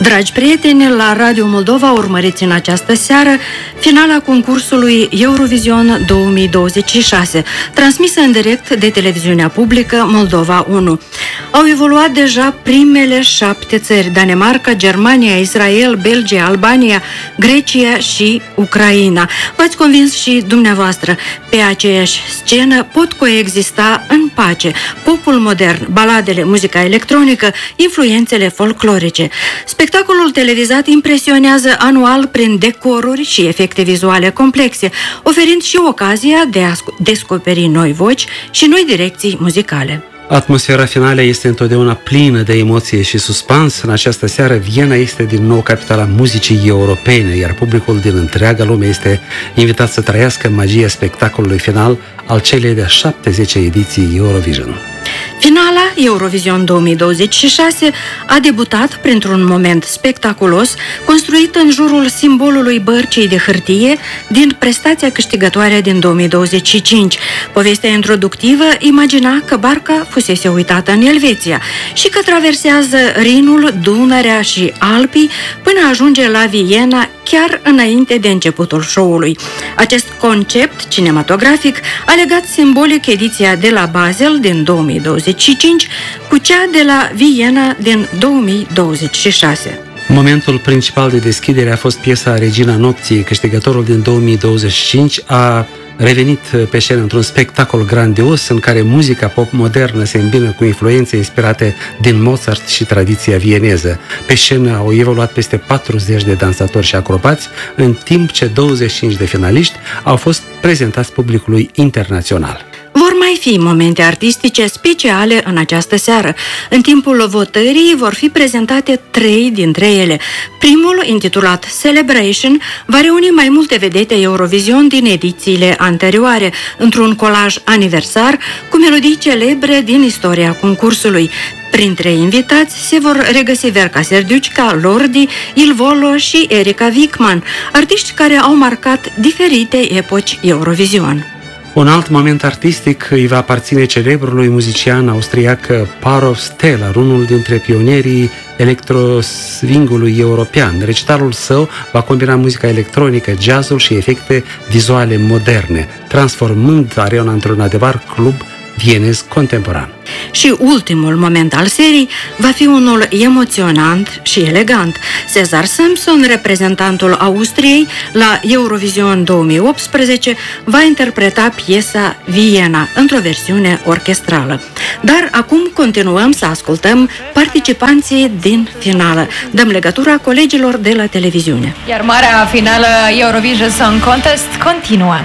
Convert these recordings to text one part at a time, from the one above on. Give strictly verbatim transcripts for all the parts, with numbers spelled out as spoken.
Dragi prieteni, la Radio Moldova urmăriți în această seară finala concursului Eurovision două mii douăzeci și șase, transmisă în direct de televiziunea publică Moldova unu. Au evoluat deja primele șapte țări: Danemarca, Germania, Israel, Belgia, Albania, Grecia și Ucraina. V-ați convins și dumneavoastră, pe aceeași scenă pot coexista în pace popul modern, baladele, muzica electronică, influențele folclorice. Spectacolul televizat impresionează anual prin decoruri și efecte vizuale complexe, oferind și ocazia de a descoperi noi voci și noi direcții muzicale. Atmosfera finală este întotdeauna plină de emoție și suspans. În această seară, Viena este din nou capitala muzicii europene, iar publicul din întreaga lume este invitat să trăiască magia spectacolului final al celei de-a șaptezecea ediții Eurovision. Finala Eurovision două mii douăzeci și șase a debutat printr-un moment spectaculos, construit în jurul simbolului bărcii de hârtie din prestația câștigătoare din două mii douăzeci și cinci. Povestea introductivă imagina că barca fusese uitată în Elveția și că traversează Rinul, Dunărea și Alpii până ajunge la Viena, chiar înainte de începutul show-ului. Acest concept cinematografic a legat simbolic ediția de la Basel din două mii douăzeci și cinci cu cea de la Viena din două mii douăzeci și șase. Momentul principal de deschidere a fost piesa Regina Nopții. Câștigătorul din două mii douăzeci și cinci a revenit pe scenă într-un spectacol grandios în care muzica pop modernă se îmbină cu influențe inspirate din Mozart și tradiția vieneză. Pe scenă au evoluat peste patruzeci de dansatori și acrobați, în timp ce douăzeci și cinci de finaliști au fost prezentați publicului internațional. Vor mai fi momente artistice speciale în această seară. În timpul votării vor fi prezentate trei dintre ele. Primul, intitulat Celebration, va reuni mai multe vedete Eurovision din edițiile anterioare, într-un colaj aniversar cu melodii celebre din istoria concursului. Printre invitați se vor regăsi Verca Serdiucca, Lordi, Il Volo și Erika Wickman, artiști care au marcat diferite epoci Eurovision. Un alt moment artistic îi va aparține celebrului muzician austriac Parov Stelar, unul dintre pionierii electroswingului european. Recitalul său va combina muzica electronică, jazzul și efecte vizuale moderne, transformând arena într-un adevăr club vienez contemporan. Și ultimul moment al serii va fi unul emoționant și elegant. Cezar Simpson, reprezentantul Austriei la Eurovision două mii optsprezece, va interpreta piesa Viena într-o versiune orchestrală. Dar acum continuăm să ascultăm participanții din finală. Dăm legătura colegilor de la televiziune. Iar marea finală Eurovision Song Contest continuă.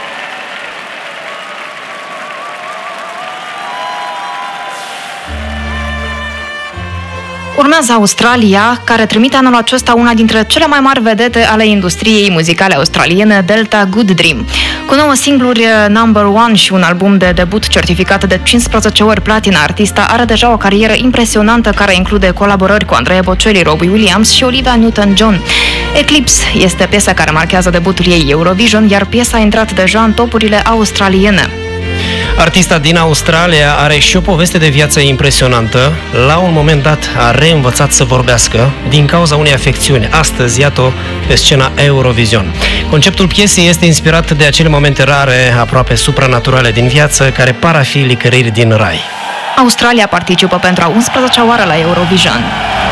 Urmează Australia, care trimite anul acesta una dintre cele mai mari vedete ale industriei muzicale australiene, Delta Good Dream. Cu nouă singluri number one și un album de debut certificat de cincisprezece ori platina, artista are deja o carieră impresionantă care include colaborări cu Andrea Bocelli, Robbie Williams și Olivia Newton-John. Eclipse este piesa care marchează debutul ei Eurovision, iar piesa a intrat deja în topurile australiene. Artista din Australia are și o poveste de viață impresionantă. La un moment dat a reînvățat să vorbească din cauza unei afecțiuni. Astăzi, iată, pe scena Eurovision. Conceptul piesei este inspirat de acele momente rare, aproape supranaturale din viață, care par a fi licăriri din rai. Australia participă pentru a unsprezecea oară la Eurovision.